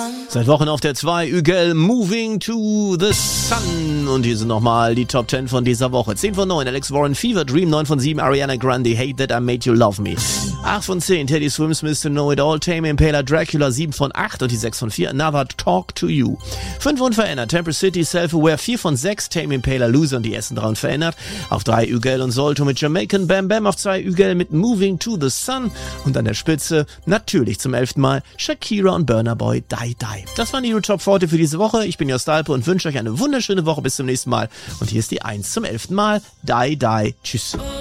Seit Wochen auf der 2, Ügel, Moving to the Sun. Und hier sind nochmal die Top 10 von dieser Woche. 10 von 9, Alex Warren, Fever Dream. 9 von 7, Ariana Grande, Hate That I Made You Love Me. 8 von 10, Teddy Swims, Mr. Know It All, Tame Impala, Dracula. 7 von 8 und die 6 von 4, Another Talk to You. 5 unverändert, Temper City, Self-Aware. 4 von 6, Tame Impala, Loser und die ersten 3 unverändert. Auf 3, Ügel und Solto mit Jamaican Bam Bam. Auf 2, Ügel mit Moving to the Sun. Und an der Spitze, natürlich zum 11. Mal, Shakira und Burna Boy, Die Die. Das waren die New Top 40 für diese Woche. Ich bin Jost Alpe und wünsche euch eine wunderschöne Woche. Bis zum nächsten Mal. Und hier ist die 1 zum 11. Mal, Die Die. Tschüss.